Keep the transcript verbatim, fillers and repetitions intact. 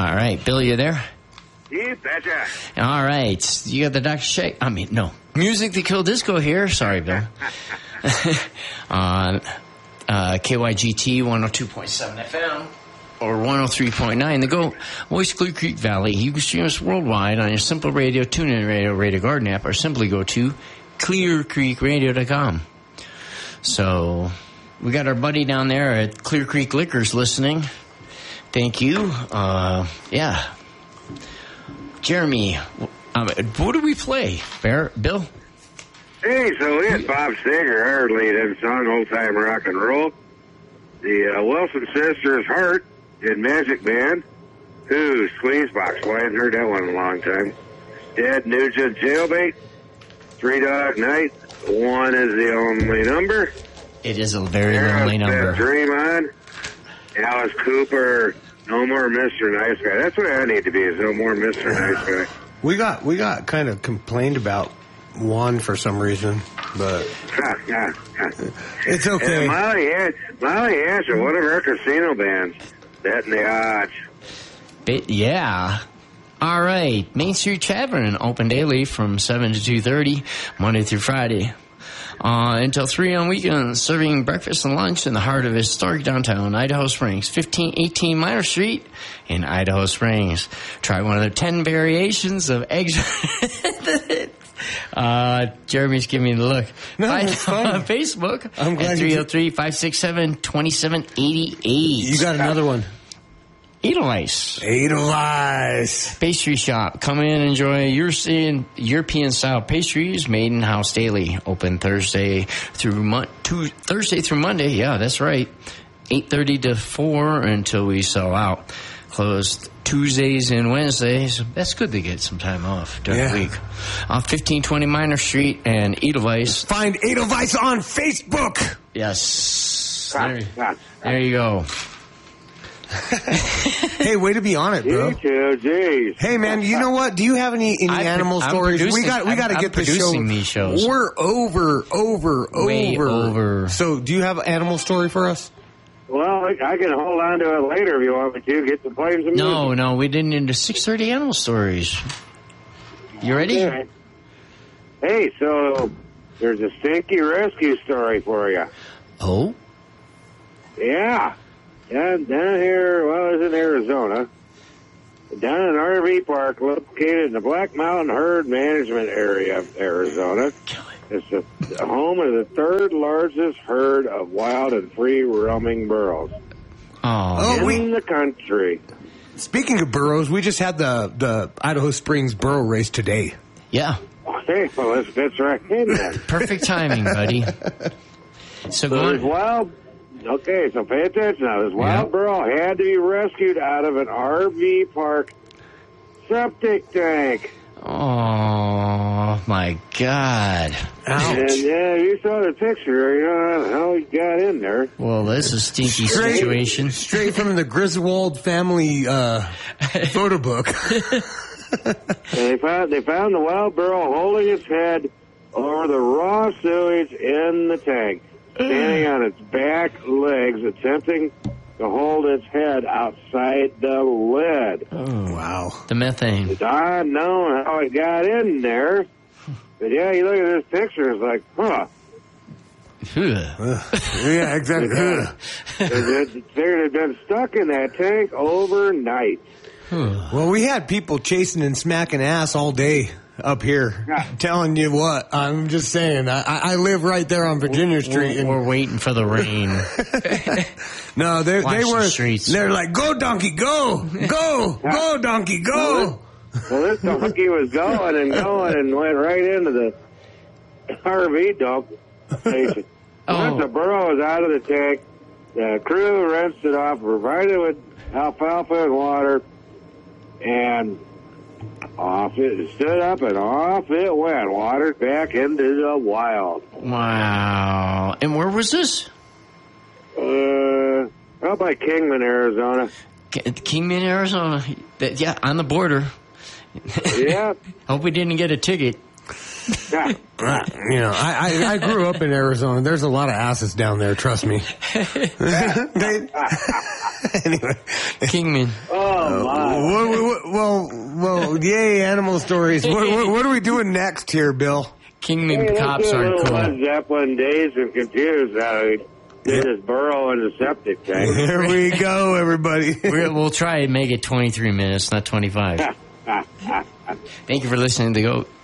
All right. Bill, you there? You betcha. All right. You got the Doctor Shake. I mean, no. Music to Kill Disco here. Sorry, Bill. On uh, K Y G T one oh two point seven F M or one oh three point nine. The Go Voice Clear Creek Valley. You can stream us worldwide on your Simple Radio, TuneIn Radio, Radio Garden app, or simply go to clear creek radio dot com. So we got our buddy down there at Clear Creek Liquors listening. Thank you. Uh, yeah. Jeremy, um, what do we play? Bear, Bill? Hey, so we had Bob Seger, our lead in song, Old Time Rock and Roll. The uh, Wilson Sisters, Heart, in Magic Band. Who, Squeezebox. Well, I hadn't heard that one in a long time. Dead Nugent, Jailbait. Three Dog Night. One is the only number. It is a very lonely number. Dream On. Alice Cooper, No More Mister Nice Guy. That's what I need to be, is No More Mister Nice Guy. We got we got kind of complained about one for some reason, but it's okay. And Molly, Ash, Molly Asher, one of our casino bands. That and the odds. But, yeah. All right. Main Street Tavern, open daily from seven to two thirty, Monday through Friday. Uh, until three on weekends, serving breakfast and lunch in the heart of historic downtown Idaho Springs, fifteen eighteen Minor Street in Idaho Springs. Try one of their ten variations of eggs. uh, Jeremy's giving me the look. No, Find it's fine. on Facebook I'm glad at three oh three, five six seven, two seven eight eight. You got another one. Edelweiss. Edelweiss. Pastry shop. Come in and enjoy European European style pastries made in house daily. Open Thursday through Mon- to, Thursday through Monday. Yeah, that's right. eight thirty to four until we sell out. Closed Tuesdays and Wednesdays. That's good to get some time off during Yeah. the week. On fifteen twenty Minor Street and Edelweiss. Find Edelweiss on Facebook. Yes. There, there you go. Hey, way to be on it, bro. You too, geez. Hey, man, you know what? Do you have any, any I'm- animal I'm stories? We producing- got we got to I'm- get I'm the show. producing these shows. We're over, over, Way over, over. So, do you have an animal story for us? Well, I I can hold on to it later if you want me to. Get to play some music. No, no, we didn't into six thirty animal stories. You ready? Okay. Hey, so there's a stinky rescue story for you. Oh? Yeah. Down, down here, well, it was in Arizona. Down in an R V park located in the Black Mountain Herd Management Area of Arizona. It's the, the home of the third largest herd of wild and free roaming burros Oh. Oh, in we, the country. speaking of burros, we just had the, the Idaho Springs burro race today. Yeah. Okay, well, that's, that's right. Hey, man. Perfect timing, buddy. So So go this on. wild, okay, so pay attention now. This wild Yeah. burro had to be rescued out of an R V park septic tank. Oh, my God. And yeah, you saw the picture. You know how he got in there. Well, that's a stinky Straight- situation. Straight from the Griswold family uh, photo book. And they found they found the wild burro holding its head over the raw sewage in the tank, standing on its back legs, attempting to hold its head outside the lid. Oh, Wow. the methane. It's unknown how it got in there. But yeah, you look at this picture, it's like, huh. Ugh. Yeah, exactly. It it had been stuck in that tank overnight. Well, we had people chasing and smacking ass all day up here. Yeah. Telling you what, I'm just saying. I, I live right there on Virginia Street. We're, And, we're waiting for the rain. no, they Watch they the were. streets. They're like, go donkey, go, go, go donkey, go. Well, this donkey was going and going and went right into the R V dump station. Oh. Once the burro was out of the tank, the crew rinsed it off, provided with alfalfa and water, and off it stood up and off it went, watered back into the wild. Wow. And where was this? Uh, out by Kingman, Arizona. K- Kingman, Arizona. That- Yeah, on the border. Yeah. Hope we didn't get a ticket. You know, I, I, I grew up in Arizona. There's a lot of asses down there, trust me. they, anyway. Kingman. Oh, my. Uh, what, what, well, well, yay, animal stories. What, what, what are we doing next here, Bill? Kingman hey, cops aren't cool. Led Zeppelin days and confused how he did his burrow in the septic tank. Here we go, everybody. We're, we'll try and make it twenty-three minutes, not twenty-five. Thank you for listening to Go.